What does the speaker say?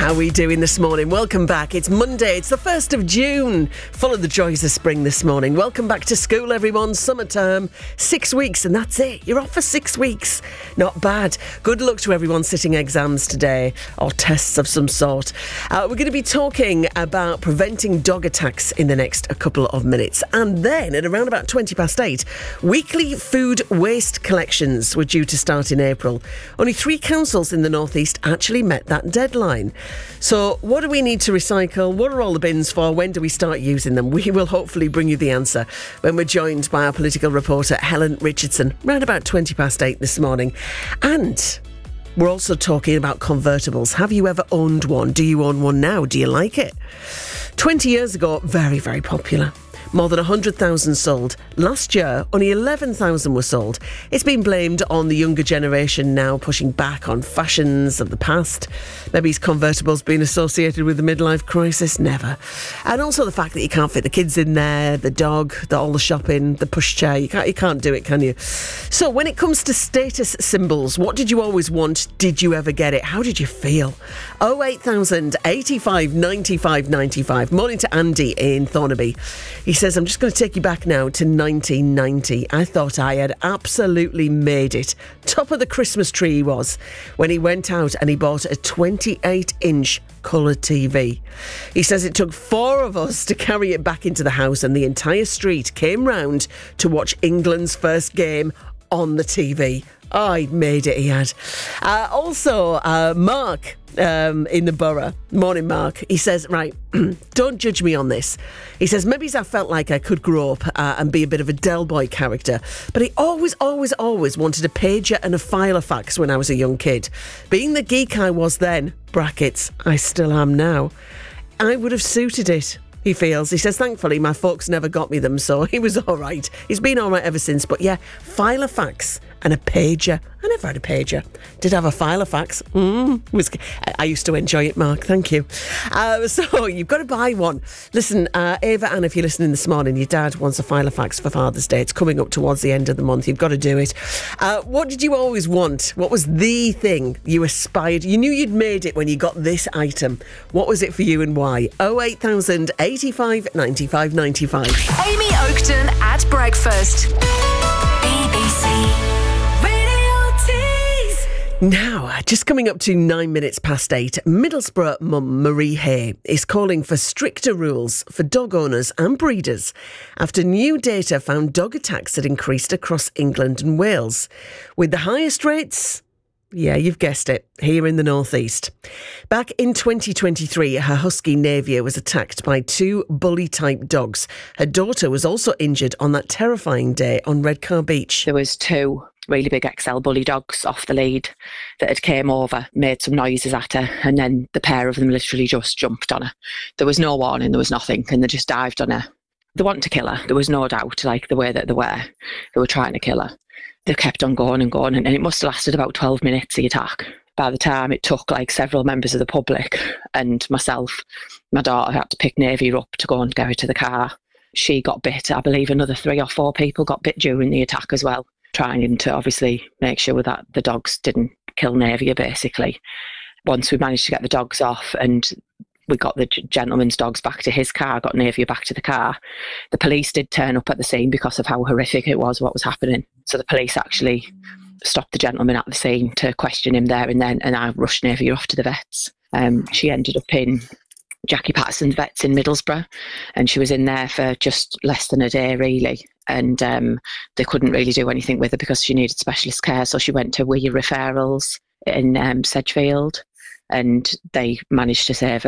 How are we doing this morning? Welcome back. It's Monday. It's the 1st of June. Full of the joys of spring this morning. Welcome back to school, everyone. Summer term. 6 weeks, and that's it. You're off for 6 weeks. Not bad. Good luck to everyone sitting exams today, or tests of some sort. We're going to be talking about preventing dog attacks in the next couple of minutes. And then, at around about 8:20, weekly food waste collections were due to start in April. Only 3 councils in the North East actually met that deadline. So what do we need to recycle? What are all the bins for? When do we start using them? We will hopefully bring you the answer when we're joined by our political reporter Helen Richardson round about 8:20 this morning. And we're also talking about convertibles. Have you ever owned one? Do you own one now? Do you like it? 20 years ago, very, very popular. More than 100,000 sold. Last year, only 11,000 were sold. It's been blamed on the younger generation now pushing back on fashions of the past. Maybe his convertibles being associated with the midlife crisis. Never. And also the fact that you can't fit the kids in there, the dog, all the shopping, the pushchair. You can't do it, can you? So when it comes to status symbols, what did you always want? Did you ever get it? How did you feel? 08000 85 95 95. Morning to Andy in Thornaby. He says, I'm just going to take you back now to 1990. I thought I had absolutely made it. Top of the Christmas tree he was when he went out and he bought a 28-inch colour TV. He says it took 4 of us to carry it back into the house, and the entire street came round to watch England's first game on the TV. Oh, he'd made it, he had. Also, Mark in the borough. Morning, Mark. He says, right, don't judge me on this. He says, maybe I felt like I could grow up and be a bit of a Del Boy character, but he always wanted a pager and a filofax when I was a young kid. Being the geek I was then, brackets, I still am now, I would have suited it. He feels. He says, thankfully, my folks never got me them, so he was all right. He's been all right ever since. But yeah, filofax and a pager. I never had a pager. Did have a filofax. I used to enjoy it, Mark. Thank you. So you've got to buy one. Listen, Ava Ann, if you're listening this morning, your dad wants a filofax for Father's Day. It's coming up towards the end of the month. You've got to do it. What did you always want? What was the thing you aspired? You knew you'd made it when you got this item. What was it for you and why? 08000 85 95 95. Amy Oakton at breakfast. BBC. Now, just coming up to 8:09, Middlesbrough mum Marie Hay is calling for stricter rules for dog owners and breeders after new data found dog attacks had increased across England and Wales, with the highest rates, yeah, you've guessed it, here in the North East. Back in 2023, her husky Navia was attacked by 2 bully-type dogs. Her daughter was also injured on that terrifying day on Redcar Beach. There was 2 really big XL bully dogs off the lead that had came over, made some noises at her, and then the pair of them literally just jumped on her. There was no warning, there was nothing, and they just dived on her. They wanted to kill her, there was no doubt, like the way that they were trying to kill her. They kept on going, and it must have lasted about 12 minutes, the attack. By the time it took like several members of the public and myself, my daughter had to pick Navy up to go and get her to the car. She got bit. I believe another 3 or 4 people got bit during the attack as well, trying to obviously make sure that the dogs didn't kill Navia, basically. Once we managed to get the dogs off and we got the gentleman's dogs back to his car, got Navia back to the car, the police did turn up at the scene because of how horrific it was, what was happening. So the police actually stopped the gentleman at the scene to question him there and then, and I rushed Navia off to the vets. She ended up in Jackie Patterson's vets in Middlesbrough, and she was in there for just less than a day, really. And they couldn't really do anything with her because she needed specialist care. So she went to Wee Referrals in Sedgefield, and they managed to save her.